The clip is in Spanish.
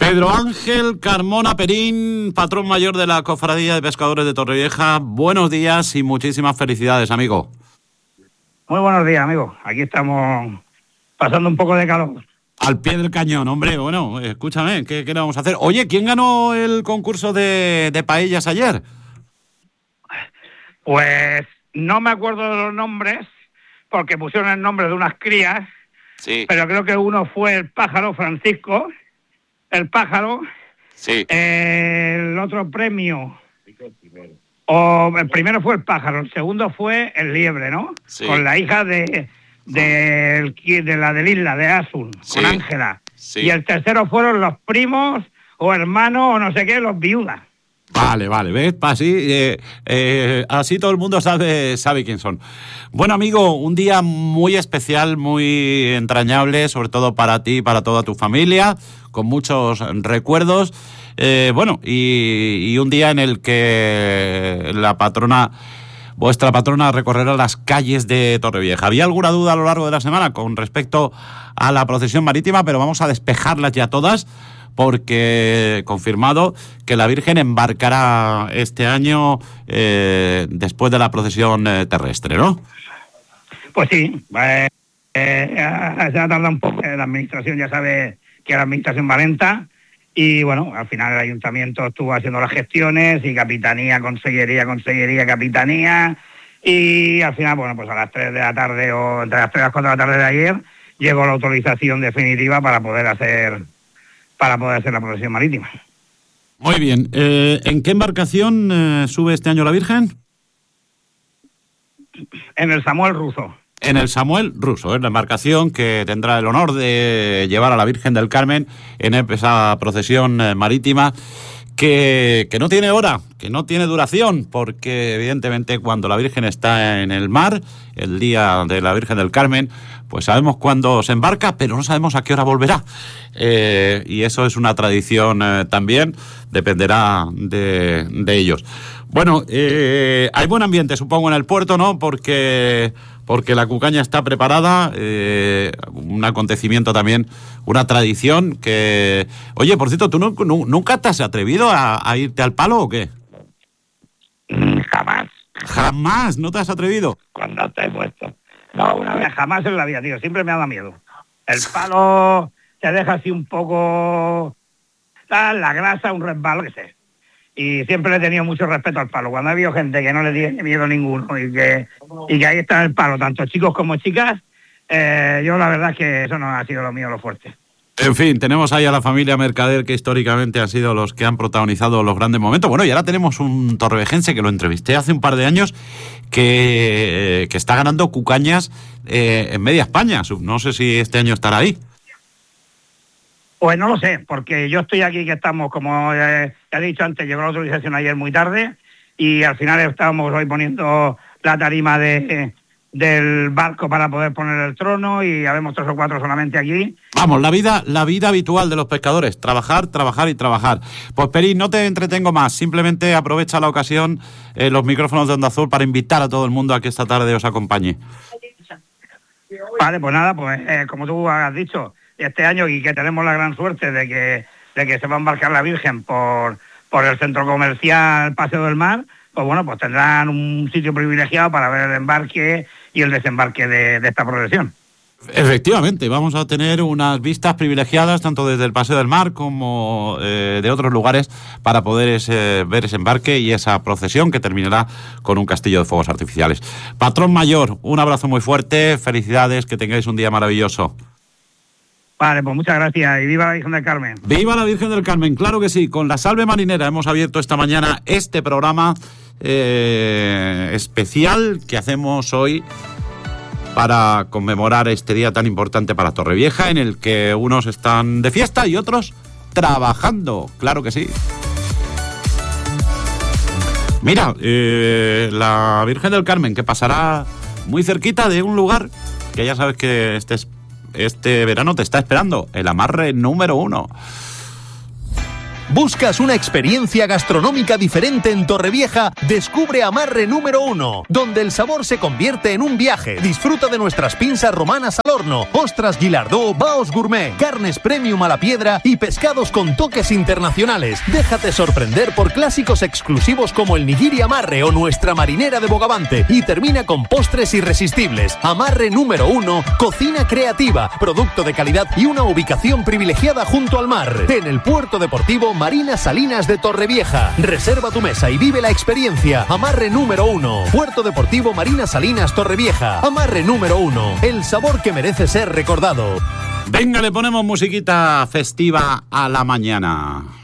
Pedro Ángel Carmona Perín, patrón mayor de la Cofradía de Pescadores de Torrevieja. Buenos días y muchísimas felicidades, amigo. Muy buenos días, amigo. Aquí estamos pasando un poco de calor. Al pie del cañón, hombre. Bueno, escúchame, ¿qué le vamos a hacer? Oye, ¿quién ganó el concurso de paellas ayer? Pues no me acuerdo de los nombres, porque pusieron el nombre de unas crías, Sí. pero creo que uno fue el pájaro Francisco, el pájaro, Sí. el otro premio, o el primero fue el pájaro, el segundo fue el liebre, ¿no? Sí. Con la hija de la del Isla, de Asun, Sí. con Ángela. Sí. Y el tercero fueron los primos o hermanos o no sé qué, los viudas. Vale, ¿ves? Así todo el mundo sabe quién son. Bueno, amigo, un día muy especial, muy entrañable, sobre todo para ti y para toda tu familia, con muchos recuerdos. Y un día en el que vuestra patrona recorrerá las calles de Torrevieja. Había alguna duda a lo largo de la semana con respecto a la procesión marítima, pero vamos a despejarlas ya todas, porque confirmado que la Virgen embarcará este año después de la procesión terrestre, ¿no? Pues sí, se ha tardado un poco. La administración ya sabe que la administración va lenta y bueno, al final el ayuntamiento estuvo haciendo las gestiones y capitanía, consellería, capitanía, y al final, bueno, pues a las 3 de la tarde o entre las 3 y las 4 de la tarde de ayer llegó la autorización definitiva para poder hacer la procesión marítima. Muy bien. ¿En qué embarcación sube este año la Virgen? En el Samuel Ruso. En el Samuel Ruso, es la embarcación que tendrá el honor de llevar a la Virgen del Carmen en esa procesión marítima que no tiene hora, que no tiene duración, porque evidentemente cuando la Virgen está en el mar, el día de la Virgen del Carmen, pues sabemos cuándo se embarca, pero no sabemos a qué hora volverá. Y eso es una tradición también, dependerá de ellos. Bueno, hay buen ambiente, supongo, en el puerto, ¿no? Porque la cucaña está preparada, un acontecimiento también, una tradición que... Oye, por cierto, ¿tú nunca te has atrevido a irte al palo o qué? Jamás. ¿Jamás? ¿No te has atrevido? Cuando te he puesto. No, una vez jamás en la vida, tío. Siempre me ha dado miedo. El palo te deja así un poco... la grasa, un resbalo, qué sé. Y siempre le he tenido mucho respeto al palo. Cuando ha habido gente que no le tiene miedo ninguno y que ahí está el palo, tanto chicos como chicas, yo la verdad es que eso no ha sido lo mío, lo fuerte. En fin, tenemos ahí a la familia Mercader, que históricamente han sido los que han protagonizado los grandes momentos. Bueno, y ahora tenemos un torrevejense que lo entrevisté hace un par de años, que está ganando cucañas en media España. No sé si este año estará ahí. Pues no lo sé, porque yo estoy aquí, que estamos, como ya he dicho antes, llegó la autorización ayer muy tarde y al final estábamos hoy poniendo la tarima del barco para poder poner el trono y habemos 3 o 4 solamente aquí. Vamos, la vida habitual de los pescadores, trabajar y trabajar. Pues Perín, no te entretengo más, simplemente aprovecha la ocasión, los micrófonos de Onda Azul, para invitar a todo el mundo a que esta tarde os acompañe. Vale, pues nada, como tú has dicho, este año, y que tenemos la gran suerte de que se va a embarcar la Virgen por el centro comercial Paseo del Mar, pues bueno, pues tendrán un sitio privilegiado para ver el embarque y el desembarque de esta procesión. Efectivamente, vamos a tener unas vistas privilegiadas tanto desde el Paseo del Mar como de otros lugares para poder ver ese embarque y esa procesión que terminará con un castillo de fuegos artificiales. Patrón mayor, un abrazo muy fuerte, felicidades, que tengáis un día maravilloso. Vale, pues muchas gracias y viva la Virgen del Carmen. ¡Viva la Virgen del Carmen! Claro que sí, con la Salve Marinera hemos abierto esta mañana este programa especial que hacemos hoy para conmemorar este día tan importante para Torrevieja, en el que unos están de fiesta y otros trabajando, claro que sí. Mira, la Virgen del Carmen, que pasará muy cerquita de un lugar que ya sabes que este verano te está esperando, el amarre número 1. ¿Buscas una experiencia gastronómica diferente en Torrevieja? Descubre Amarre número 1, donde el sabor se convierte en un viaje. Disfruta de nuestras pinzas romanas al horno, ostras Guilardó, baos gourmet, carnes premium a la piedra y pescados con toques internacionales. Déjate sorprender por clásicos exclusivos como el nigiri Amarre o nuestra marinera de bogavante y termina con postres irresistibles. Amarre número 1, cocina creativa, producto de calidad y una ubicación privilegiada junto al mar, en el puerto deportivo Marina Salinas de Torrevieja. Reserva tu mesa y vive la experiencia. Amarre número 1, Puerto Deportivo Marina Salinas, Torrevieja. Amarre número 1, el sabor que merece ser recordado. Venga, le ponemos musiquita festiva a la mañana.